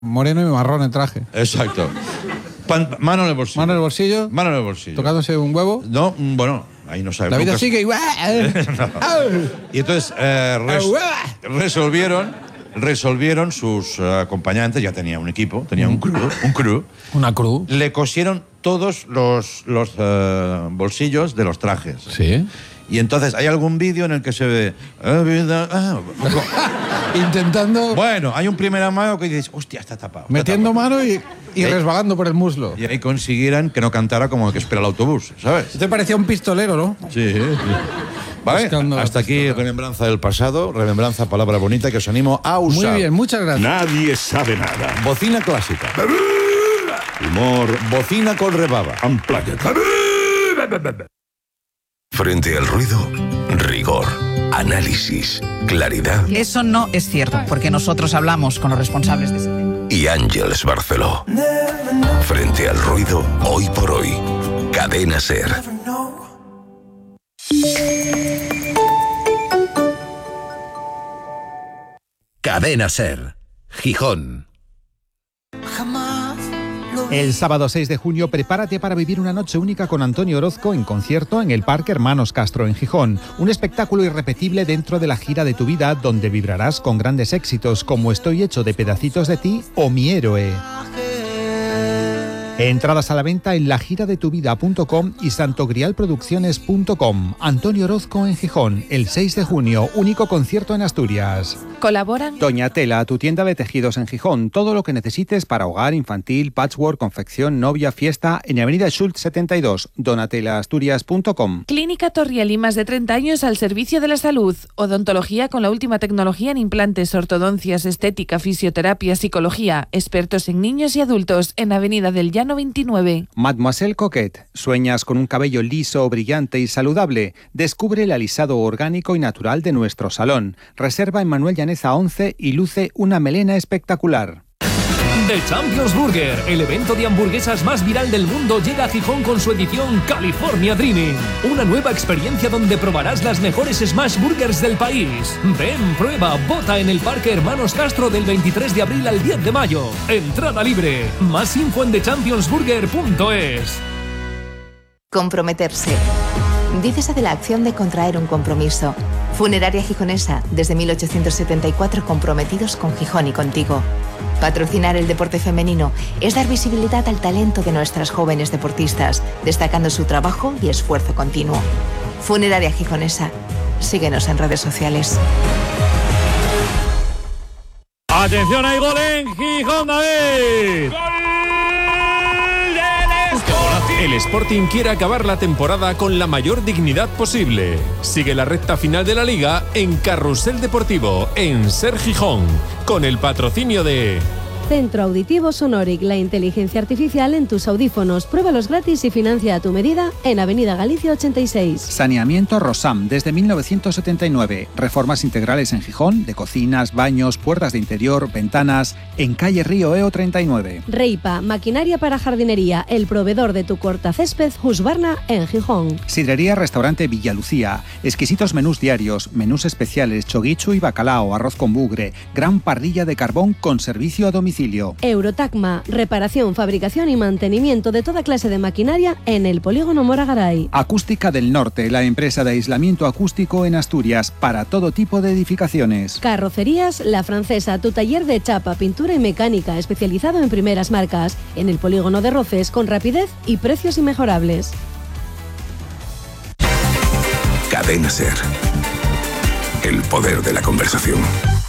Moreno y marrón el traje. Exacto. Mano en el bolsillo. Mano en el bolsillo. Mano en el bolsillo. Tocándose un huevo. No, bueno, ahí no sabemos. La vida sigue igual. No. Y entonces resolvieron sus acompañantes, ya tenía un equipo, tenía un crew. Una cruz. Le cosieron todos los bolsillos de los trajes. Sí. Y entonces hay algún vídeo en el que se ve... Intentando... Bueno, hay un primer amago que dices, hostia, está tapado. Metiendo mano y resbalando por el muslo. Y ahí consiguieran que no cantara como el que espera el autobús, ¿sabes? Te parecía un pistolero, ¿no? Sí. Vale, hasta aquí remembranza del pasado, remembranza, palabra bonita que os animo a usar. Muy bien, muchas gracias. Nadie sabe nada. Bocina clásica. Humor, bocina con rebaba. Unplugged. Frente al ruido, rigor, análisis, claridad. Eso no es cierto, porque nosotros hablamos con los responsables de ese tema. Y Ángeles Barceló. Frente al ruido, hoy por hoy. Cadena SER. Cadena SER. Gijón. El sábado 6 de junio prepárate para vivir una noche única con Antonio Orozco en concierto en el Parque Hermanos Castro en Gijón. Un espectáculo irrepetible dentro de la gira de tu vida donde vibrarás con grandes éxitos como Estoy hecho de pedacitos de ti o Mi héroe. Entradas a la venta en lagiradetuvida.com y santogrialproducciones.com. Antonio Orozco en Gijón, el 6 de junio, único concierto en Asturias. ¿Colaboran? Doña Tela, tu tienda de tejidos en Gijón. Todo lo que necesites para hogar, infantil, patchwork, confección, novia, fiesta, en Avenida Schultz 72, donatelaasturias.com. Clínica Torriel y más de 30 años al servicio de la salud. Odontología con la última tecnología en implantes, ortodoncias, estética, fisioterapia, psicología. Expertos en niños y adultos en Avenida del Llano 29. Mademoiselle Coquette, ¿sueñas con un cabello liso, brillante y saludable? Descubre el alisado orgánico y natural de nuestro salón. Reserva en Manuel Llaneza 11 y luce una melena espectacular. The Champions Burger, el evento de hamburguesas más viral del mundo, llega a Gijón con su edición California Dreaming. Una nueva experiencia donde probarás las mejores smash burgers del país. Ven, prueba, vota en el Parque Hermanos Castro del 23 de abril al 10 de mayo. Entrada libre. Más info en thechampionsburger.es. Comprometerse. Dícese de la acción de contraer un compromiso. Funeraria Gijonesa, desde 1874 comprometidos con Gijón y contigo. Patrocinar el deporte femenino es dar visibilidad al talento de nuestras jóvenes deportistas, destacando su trabajo y esfuerzo continuo. Funeraria Gijonesa. Síguenos en redes sociales. ¡Atención, hay gol en Gijón, David! El Sporting quiere acabar la temporada con la mayor dignidad posible. Sigue la recta final de la Liga en Carrusel Deportivo, en SER Gijón, con el patrocinio de... Centro Auditivo Sonoric, la inteligencia artificial en tus audífonos. Pruébalos gratis y financia a tu medida en Avenida Galicia 86. Saneamiento Rosam, desde 1979. Reformas integrales en Gijón, de cocinas, baños, puertas de interior, ventanas, en calle Río EO 39. Reipa, maquinaria para jardinería, el proveedor de tu cortacésped Husqvarna en Gijón. Sidrería Restaurante Villalucía, exquisitos menús diarios, menús especiales, choguichu y bacalao, arroz con bugre, gran parrilla de carbón con servicio a domicilio. Eurotacma, reparación, fabricación y mantenimiento de toda clase de maquinaria en el Polígono Moragaray. Acústica del Norte, la empresa de aislamiento acústico en Asturias para todo tipo de edificaciones. Carrocerías La Francesa, tu taller de chapa, pintura y mecánica especializado en primeras marcas en el Polígono de Roces con rapidez y precios inmejorables. Cadena SER. El poder de la conversación.